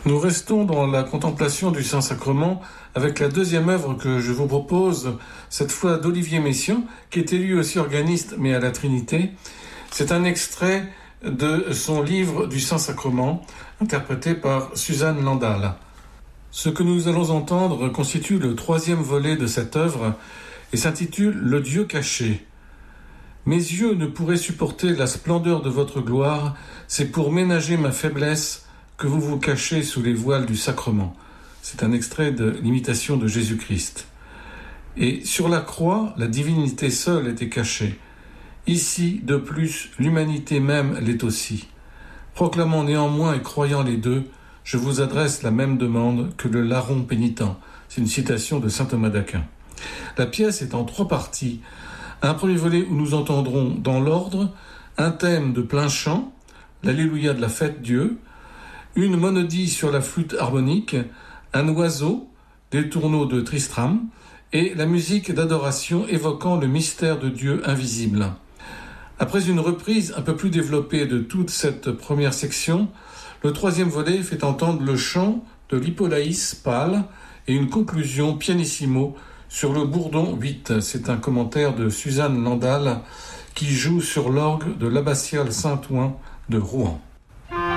Nous restons dans la contemplation du Saint-Sacrement avec la deuxième œuvre que je vous propose, cette fois d'Olivier Messiaen, qui était lui aussi organiste, mais à la Trinité. C'est un extrait de son livre du Saint-Sacrement, interprété par Suzanne Landal. Ce que nous allons entendre constitue le troisième volet de cette œuvre et s'intitule « Le Dieu caché ». Mes yeux ne pourraient supporter la splendeur de votre gloire, c'est pour ménager ma faiblesse que vous vous cachez sous les voiles du sacrement. C'est un extrait de l'imitation de Jésus-Christ. Et sur la croix, la divinité seule était cachée. Ici, de plus, l'humanité même l'est aussi. Proclamant néanmoins et croyant les deux, je vous adresse la même demande que le larron pénitent. C'est une citation de saint Thomas d'Aquin. La pièce est en 3 parties. Un premier volet où nous entendrons, dans l'ordre, un thème de plein chant, l'Alléluia de la fête Dieu, une monodie sur la flûte harmonique, un oiseau, des tourneaux de Tristram, et la musique d'adoration évoquant le mystère de Dieu invisible. Après une reprise un peu plus développée de toute cette première section, le troisième volet fait entendre le chant de l'Hippolaïs pâle et une conclusion pianissimo sur le bourdon 8. C'est un commentaire de Suzanne Landal qui joue sur l'orgue de l'abbatiale Saint-Ouen de Rouen.